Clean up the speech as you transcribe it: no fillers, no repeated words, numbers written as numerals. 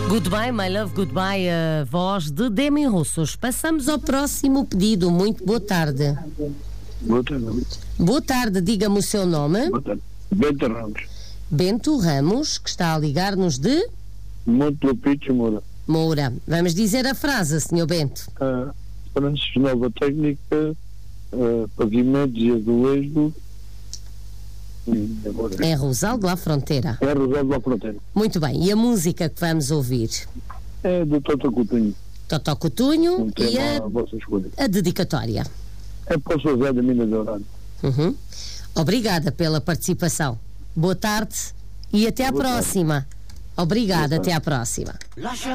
Goodbye, my love, goodbye, a voz de Demi Russos. Passamos ao próximo pedido. Muito boa tarde. Boa tarde. Boa tarde, diga-me o seu nome. Boa tarde. Bento Ramos. Bento Ramos, que está a ligar-nos de Monte Lopite Moura. Moura. Vamos dizer a frase, Sr. Bento. Francis Nova Técnica, pavimentos e azulejo. É Rosal de la Fronteira. É Rosal da Fronteira. Muito bem. E a música que vamos ouvir? É do Toto Coutinho. Totó Coutinho Um e tema à vossa escolha. a dedicatória. É para o Sr. Zé da Mina Dourada. Obrigada pela participação. Boa tarde e até à próxima. Obrigada, até à próxima.